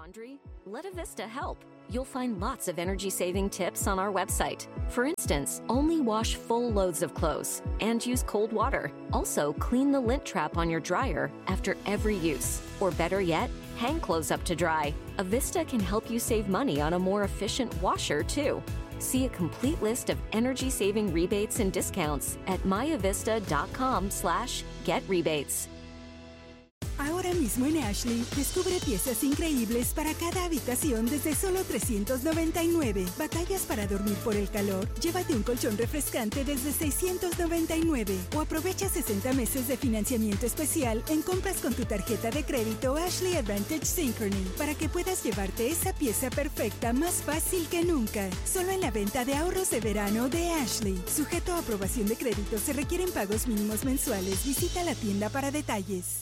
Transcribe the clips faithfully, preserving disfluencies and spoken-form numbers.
laundry? Let Avista help. You'll find lots of energy-saving tips on our website. For instance, only wash full loads of clothes and use cold water. Also, clean the lint trap on your dryer after every use. Or better yet, hang clothes up to dry. Avista can help you save money on a more efficient washer, too. See a complete list of energy-saving rebates and discounts at myavista.com slash get rebates. Ahora mismo en Ashley, descubre piezas increíbles para cada habitación desde solo trescientos noventa y nueve. Batallas para dormir por el calor. Llévate un colchón refrescante desde seiscientos noventa y nueve. O aprovecha sesenta meses de financiamiento especial en compras con tu tarjeta de crédito Ashley Advantage Synchrony para que puedas llevarte esa pieza perfecta más fácil que nunca. Solo en la venta de ahorros de verano de Ashley. Sujeto a aprobación de crédito, se requieren pagos mínimos mensuales. Visita la tienda para detalles.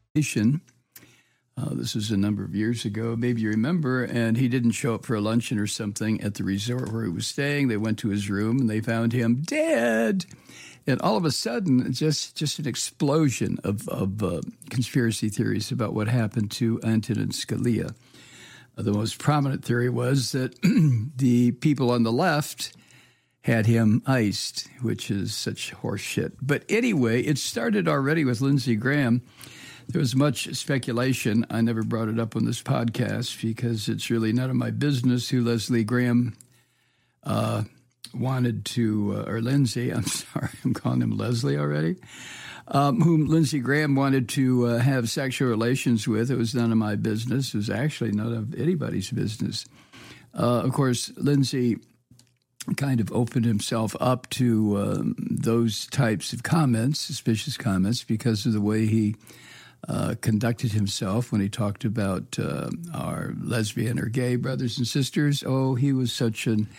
Uh, this was a number of years ago, maybe you remember, and he didn't show up for a luncheon or something at the resort where he was staying. They went to his room and they found him dead. And all of a sudden, just just an explosion of, of uh, conspiracy theories about what happened to Antonin Scalia. Uh, the most prominent theory was that the people on the left had him iced, which is such horse shit. But anyway, it started already with Lindsey Graham. There was much speculation. I never brought it up on this podcast because it's really none of my business who Leslie Graham uh, wanted to, uh, or Lindsey, I'm sorry, I'm calling him Leslie already, um, whom Lindsey Graham wanted to uh, have sexual relations with. It was none of my business. It was actually none of anybody's business. Uh, of course, Lindsey kind of opened himself up to um, those types of comments, suspicious comments, because of the way he Uh, conducted himself when he talked about uh, our lesbian or gay brothers and sisters. Oh, he was such an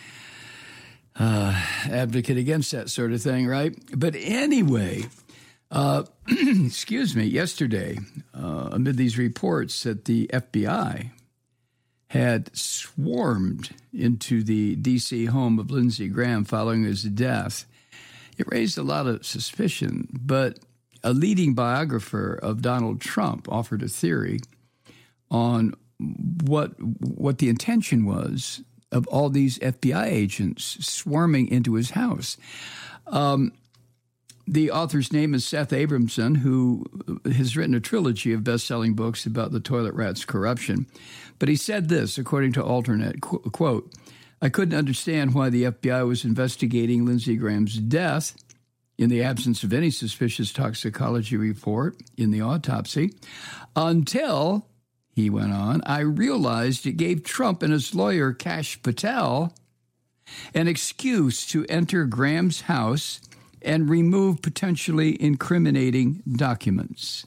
uh, advocate against that sort of thing, right? But anyway, uh, excuse me, yesterday, uh, amid these reports that the F B I had swarmed into the D C home of Lindsey Graham following his death, it raised a lot of suspicion, but a leading biographer of Donald Trump offered a theory on what what the intention was of all these F B I agents swarming into his house. Um, the author's name is Seth Abramson, who has written a trilogy of best-selling books about the toilet rat's corruption. But he said this, according to Alternet, qu- quote, "I couldn't understand why the F B I was investigating Lindsey Graham's death in the absence of any suspicious toxicology report in the autopsy, until," he went on, "I realized it gave Trump and his lawyer, Kash Patel, an excuse to enter Graham's house and remove potentially incriminating documents."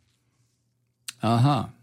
Uh-huh.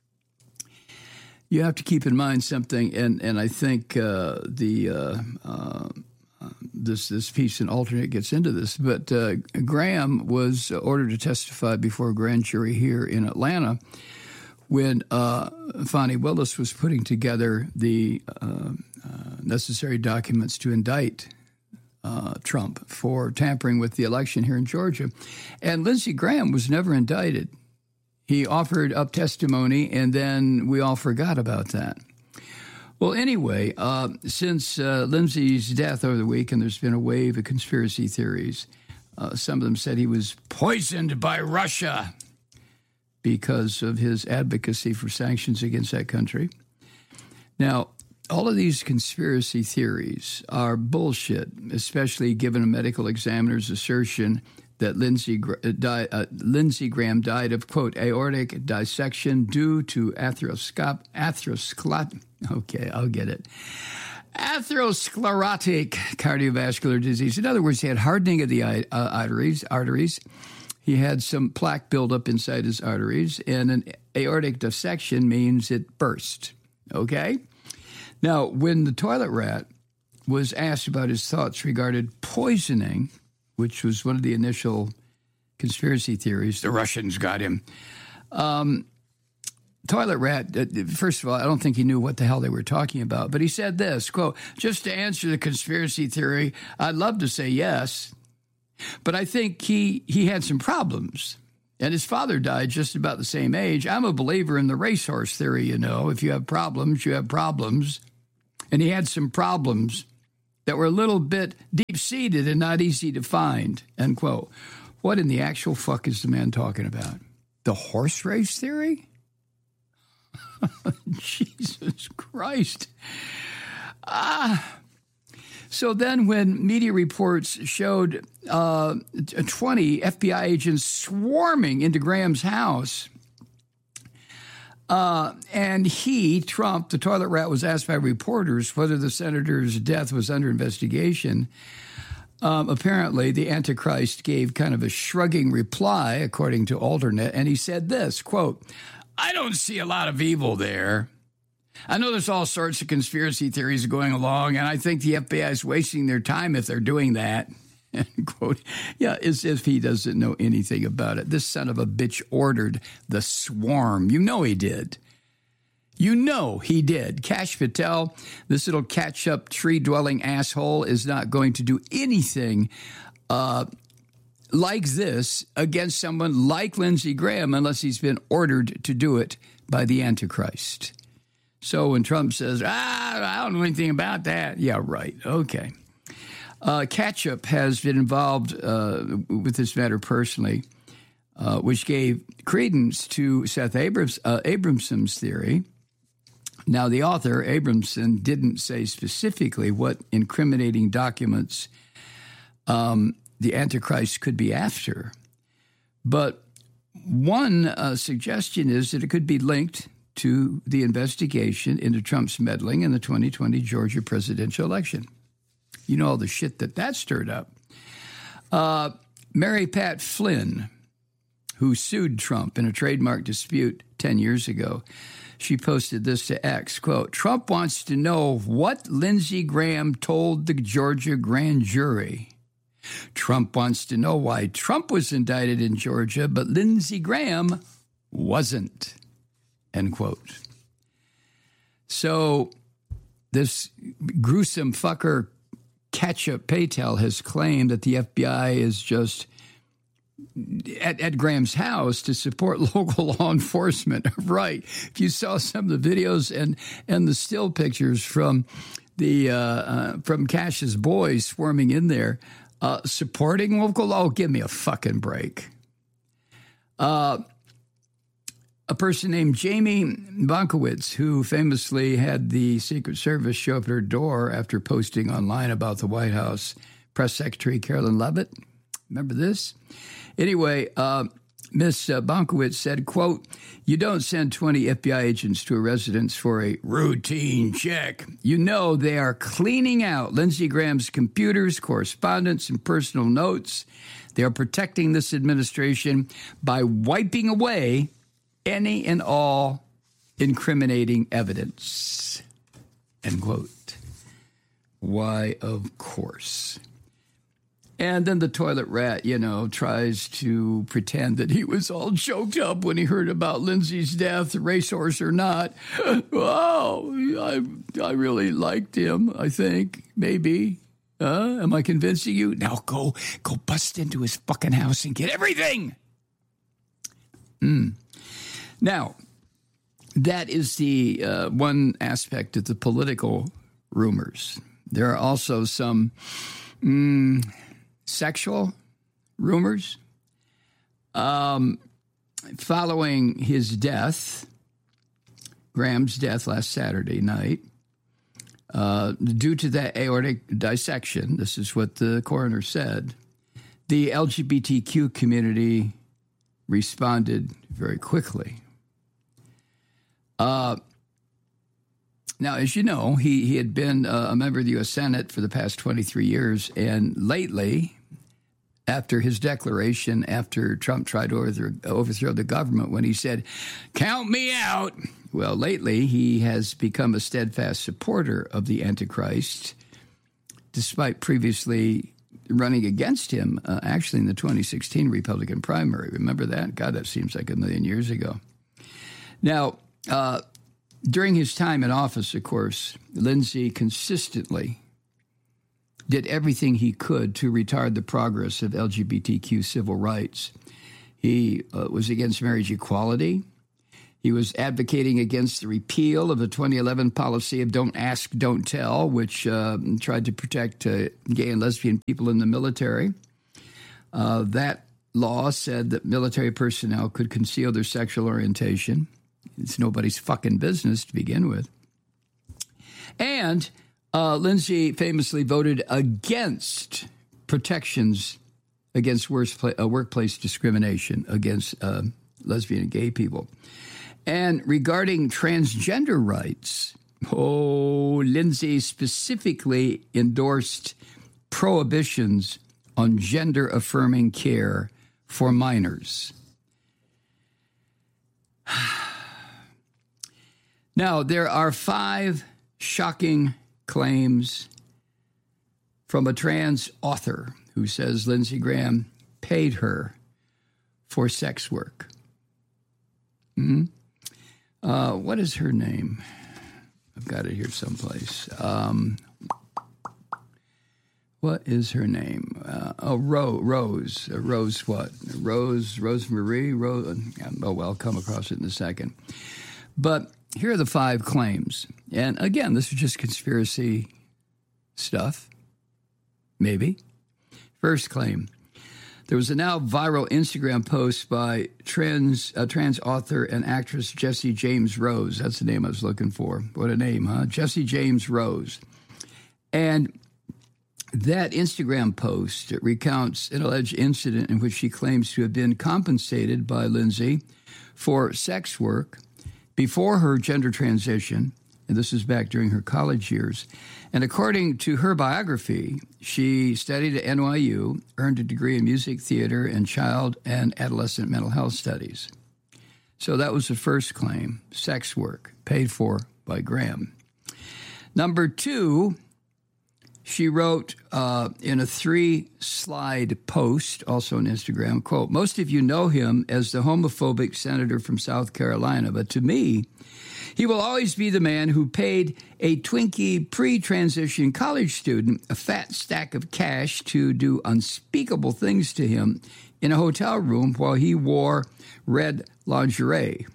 You have to keep in mind something, and, and I think uh, the... Uh, uh, This this piece in Alternate gets into this, but uh, Graham was ordered to testify before a grand jury here in Atlanta when uh, Fani Willis was putting together the uh, uh, necessary documents to indict uh, Trump for tampering with the election here in Georgia. And Lindsey Graham was never indicted. He offered up testimony, and then we all forgot about that. Well, anyway, uh, since uh, Lindsey's death over the week, and there's been a wave of conspiracy theories, uh, some of them said he was poisoned by Russia because of his advocacy for sanctions against that country. Now, all of these conspiracy theories are bullshit, especially given a medical examiner's assertion that Lindsey, died, uh, Lindsey Graham died of, quote, aortic dissection due to atheroscop, atherosclerot, okay, I'll get it, atherosclerotic cardiovascular disease. In other words, he had hardening of the uh, arteries, arteries. He had some plaque buildup inside his arteries, and an aortic dissection means it burst, okay? Now, when the toilet rat was asked about his thoughts regarding poisoning, which was one of the initial conspiracy theories, the Russians got him. Um, toilet rat, uh, first of all, I don't think he knew what the hell they were talking about, but he said this, quote, "Just to answer the conspiracy theory, I'd love to say yes, but I think he, he had some problems And his father died just about the same age. I'm a believer in the racehorse theory, you know. If you have problems, you have problems. And he had some problems that were a little bit deep-seated and not easy to find, end quote. What in the actual fuck is the man talking about? The horse race theory? Jesus Christ. Ah. So then when media reports showed uh, twenty F B I agents swarming into Graham's house, uh, and he, Trump, the toilet rat, was asked by reporters whether the senator's death was under investigation, um, apparently the Antichrist gave kind of a shrugging reply, according to Alternet, and he said this, quote, "I don't see a lot of evil there. I know there's all sorts of conspiracy theories going along, and I think the F B I is wasting their time if they're doing that." End quote. Yeah, as if he doesn't know anything about it. This son of a bitch ordered the swarm. You know he did. You know he did. Kash Patel, this little catch-up tree-dwelling asshole, is not going to do anything uh, like this against someone like Lindsey Graham unless he's been ordered to do it by the Antichrist. So when Trump says, ah, I don't know anything about that. Yeah, right. Okay. Uh, Ketchup has been involved uh, with this matter personally, uh, which gave credence to Seth Abrams, uh, Abramson's theory. Now, the author, Abramson, didn't say specifically what incriminating documents um, the Antichrist could be after. But one uh, suggestion is that it could be linked to the investigation into Trump's meddling in the twenty twenty Georgia presidential election. You know all the shit that that stirred up. Uh, Mary Pat Flynn, who sued Trump in a trademark dispute ten years ago, she posted this to X, quote, "Trump wants to know what Lindsey Graham told the Georgia grand jury. Trump wants to know why Trump was indicted in Georgia, but Lindsey Graham wasn't." End quote. So this gruesome fucker, Ketchup Patel, has claimed that the F B I is just at, at Graham's house to support local law enforcement. Right. If you saw some of the videos and, and the still pictures from the uh, uh, from Cash's boys swarming in there, uh, supporting local law, give me a fucking break. Uh A person named Jamie Bonkowitz, who famously had the Secret Service show up at her door after posting online about the White House Press Secretary Carolyn Leavitt. Remember this? Anyway, uh, Miss Bonkowitz said, quote, "You don't send twenty F B I agents to a residence for a routine check. You know they are cleaning out Lindsey Graham's computers, correspondence, and personal notes. They are protecting this administration by wiping away any and all incriminating evidence." End quote. Why, of course. And then the toilet rat, you know, tries to pretend that he was all choked up when he heard about Lindsey's death, racehorse or not. Oh, I, I really liked him, I think, maybe. Uh, am I convincing you? Now go, go bust into his fucking house and get everything. Hmm. Now, that is the uh, one aspect of the political rumors. There are also some mm, sexual rumors. Um, following his death, Graham's death last Saturday night, uh, due to that aortic dissection, this is what the coroner said, the L G B T Q community responded very quickly. Uh, now, as you know, he, he had been uh, a member of the U S Senate for the past twenty-three years, and lately, after his declaration, after Trump tried to overthrow, overthrow the government, when he said, "Count me out," well, lately he has become a steadfast supporter of the Antichrist, despite previously running against him, uh, actually in the twenty sixteen Republican primary. Remember that? God, that seems like a million years ago. Now, Uh, during his time in office, of course, Lindsey consistently did everything he could to retard the progress of L G B T Q civil rights. He uh, was against marriage equality. He was advocating against the repeal of the twenty eleven policy of don't ask, don't tell, which uh, tried to protect uh, gay and lesbian people in the military. Uh, that law said that military personnel could conceal their sexual orientation. It's nobody's fucking business to begin with. And uh, Lindsay famously voted against protections against worst pla- uh, workplace discrimination against uh, lesbian and gay people. And regarding transgender rights, oh, Lindsay specifically endorsed prohibitions on gender-affirming care for minors. Now, there are five shocking claims from a trans author who says Lindsey Graham paid her for sex work. Mm-hmm. Uh, what is her name? I've got it here someplace. Um, what is her name? Uh, oh, Rose. Rose. Uh, Rose what? Rose, Rosemarie? Rose. Oh, well, I'll come across it in a second. But here are the five claims. And again, this is just conspiracy stuff. Maybe. First claim. There was a now viral Instagram post by trans uh, trans author and actress Jessie James Rose. That's the name I was looking for. What a name, huh? Jessie James Rose. And that Instagram post recounts an alleged incident in which she claims to have been compensated by Lindsay for sex work before her gender transition, and this is back during her college years. And according to her biography, she studied at N Y U, earned a degree in music theater and child and adolescent mental health studies. So that was the first claim, sex work, paid for by Graham. Number two, she wrote uh, in a three-slide post, also on Instagram, quote, most of you know him as the homophobic senator from South Carolina, but to me, he will always be the man who paid a Twinkie pre-transition college student a fat stack of cash to do unspeakable things to him in a hotel room while he wore red lingerie.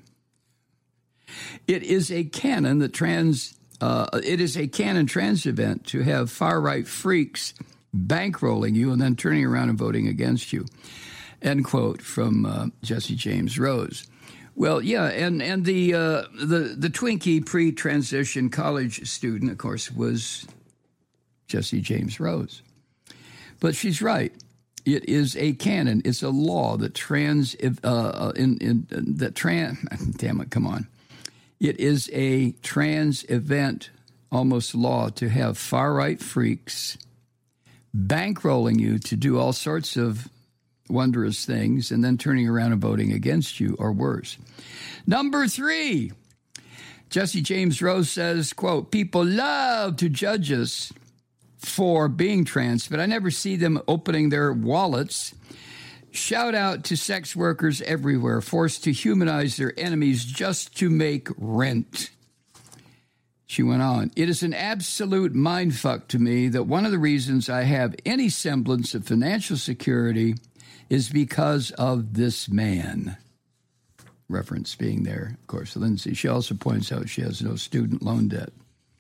It is a canon that trans uh, it is a canon trans event to have far-right freaks bankrolling you and then turning around and voting against you. End quote from uh, Jessie James Rose. Well, yeah, and and the uh, the the Twinkie pre-transition college student, of course, was Jessie James Rose. But she's right; it is a canon. It's a law that trans uh, in in that trans. Damn it! Come on! It is a trans event, almost law, to have far-right freaks bankrolling you to do all sorts of wondrous things and then turning around and voting against you or worse. Number three, Jessie James Rose says, quote, people love to judge us for being trans, but I never see them opening their wallets. Shout out to sex workers everywhere, forced to humanize their enemies just to make rent. She went on, it is an absolute mindfuck to me that one of the reasons I have any semblance of financial security is because of this man. Reference being there, of course, Lindsay. She also points out she has no student loan debt.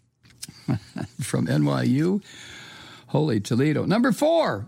From N Y U, holy Toledo. Number four,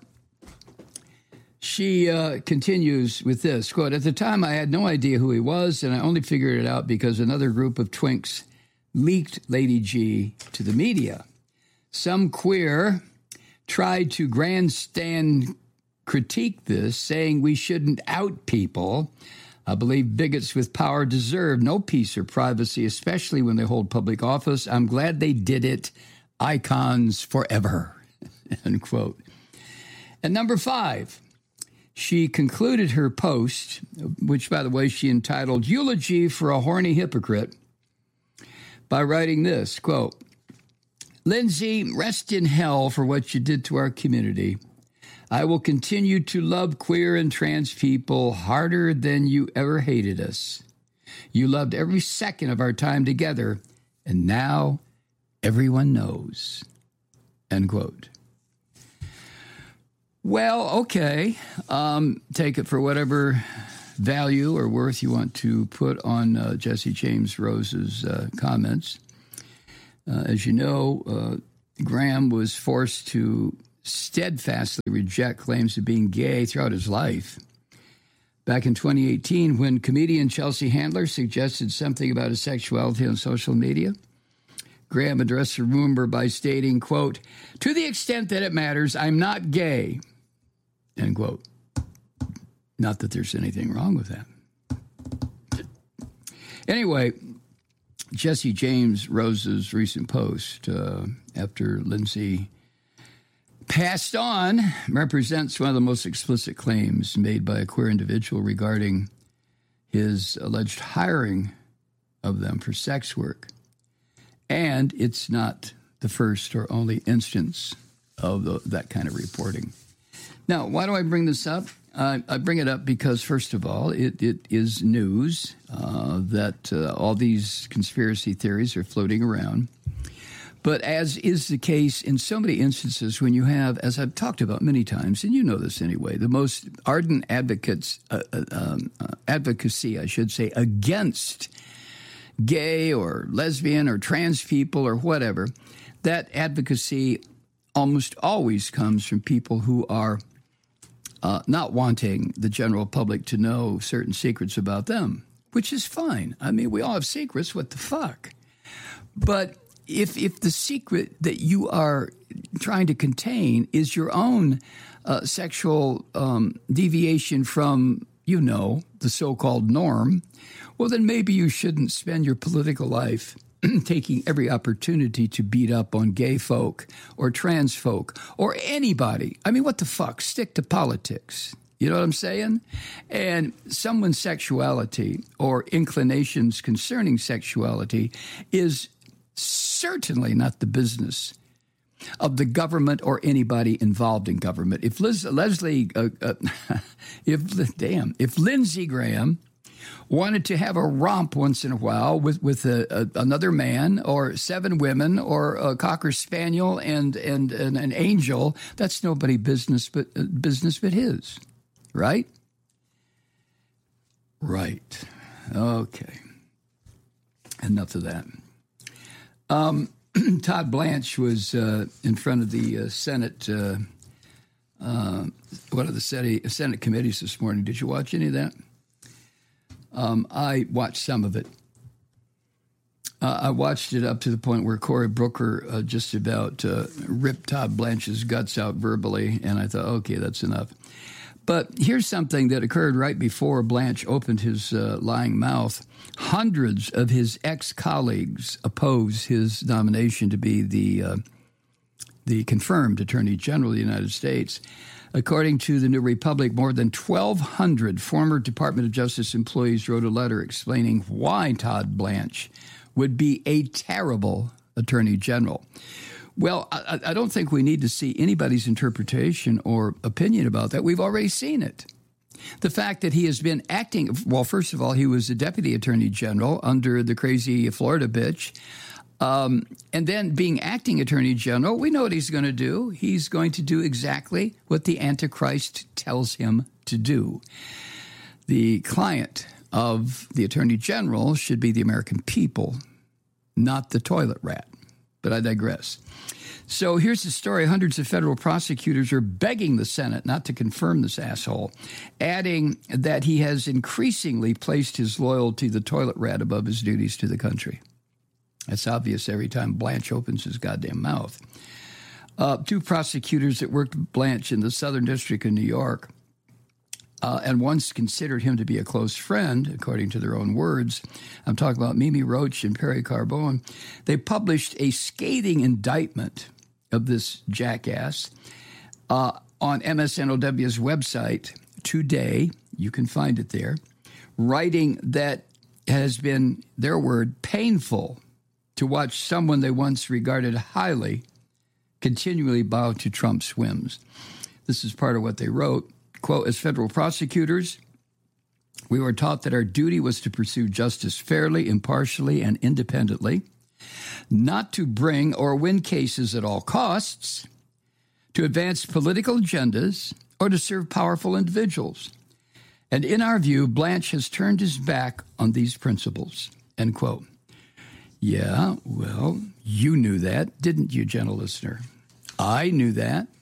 she uh, continues with this, quote, at the time I had no idea who he was, and I only figured it out because another group of twinks leaked Lady G to the media. Some queer tried to grandstand critique this, saying we shouldn't out people. I believe bigots with power deserve no peace or privacy, especially when they hold public office. I'm glad they did it. Icons forever, end quote. And number five, she concluded her post, which, by the way, she entitled Eulogy for a Horny Hypocrite, by writing this, quote, Lindsay, rest in hell for what you did to our community. I will continue to love queer and trans people harder than you ever hated us. You loved every second of our time together, and now everyone knows. End quote. Well, okay. Um, take it for whatever value or worth you want to put on uh, Jesse James Rose's uh, comments. Uh, as you know, uh, Graham was forced to steadfastly reject claims of being gay throughout his life. Back in twenty eighteen, when comedian Chelsea Handler suggested something about his sexuality on social media, Graham addressed the rumor by stating, quote, "To the extent that it matters, I'm not gay," end quote. Not that there's anything wrong with that. Anyway, Jesse James Rose's recent post uh, after Lindsay passed on represents one of the most explicit claims made by a queer individual regarding his alleged hiring of them for sex work. And it's not the first or only instance of the, that kind of reporting. Now, why do I bring this up? Uh, I bring it up because, first of all, it, it is news uh, that uh, all these conspiracy theories are floating around. But as is the case in so many instances when you have, as I've talked about many times, and you know this anyway, the most ardent advocates, uh, um, uh, advocacy, I should say, against gay or lesbian or trans people or whatever, that advocacy almost always comes from people who are uh, not wanting the general public to know certain secrets about them, which is fine. I mean, we all have secrets. What the fuck? But if if the secret that you are trying to contain is your own uh, sexual um, deviation from, you know, the so-called norm, well, then maybe you shouldn't spend your political life taking every opportunity to beat up on gay folk or trans folk or anybody. I mean, what the fuck? Stick to politics. You know what I'm saying? And someone's sexuality or inclinations concerning sexuality is certainly not the business of the government or anybody involved in government. If Liz, Leslie, uh, uh, if damn, if Lindsey Graham wanted to have a romp once in a while with with a, a, another man or seven women or a cocker spaniel and and, and an angel, that's nobody business but uh, business but his, right? Right. Okay. Enough of that. Um, Todd Blanche was uh, in front of the uh, Senate, uh, uh, one of the Senate, Senate committees this morning. Did you watch any of that? Um, I watched some of it. Uh, I watched it up to the point where Cory Booker uh, just about uh, ripped Todd Blanche's guts out verbally, and I thought, okay, that's enough. But here's something that occurred right before Blanche opened his uh, lying mouth. Hundreds of his ex-colleagues opposed his nomination to be the uh, the confirmed Attorney General of the United States. According to the New Republic, more than twelve hundred former Department of Justice employees wrote a letter explaining why Todd Blanche would be a terrible Attorney General. Well, I, I don't think we need to see anybody's interpretation or opinion about that. We've already seen it. The fact that he has been acting, well, first of all, he was a deputy attorney general under the crazy Florida bitch. Um, and then being acting attorney general, we know what he's going to do. He's going to do exactly what the Antichrist tells him to do. The client of the attorney general should be the American people, not the toilet rat. But I digress. So here's the story. Hundreds of federal prosecutors are begging the Senate not to confirm this asshole, adding that he has increasingly placed his loyalty to the toilet rat above his duties to the country. That's obvious every time Blanche opens his goddamn mouth. Uh, two prosecutors that worked with Blanche in the Southern District of New York Uh, and once considered him to be a close friend, according to their own words. I'm talking about Mimi Roach and Perry Carbone. They published a scathing indictment of this jackass uh, on M S N O W's website today. You can find it there. Writing that has been, their word, painful to watch someone they once regarded highly continually bow to Trump's whims. This is part of what they wrote. Quote, as federal prosecutors, we were taught that our duty was to pursue justice fairly, impartially, and independently, not to bring or win cases at all costs, to advance political agendas, or to serve powerful individuals. And in our view, Blanche has turned his back on these principles, end quote. Yeah, well, you knew that, didn't you, gentle listener? I knew that.